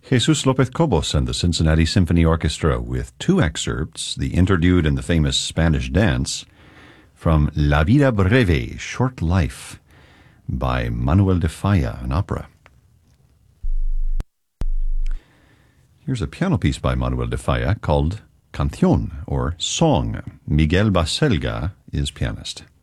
Jesus Lopez Cobos and the Cincinnati Symphony Orchestra with two excerpts, the interlude and the famous Spanish dance, from La Vida Breve, Short Life, by Manuel de Falla, an opera. Here's a piano piece by Manuel de Falla called Canción, or Song. Miguel Baselga is pianist.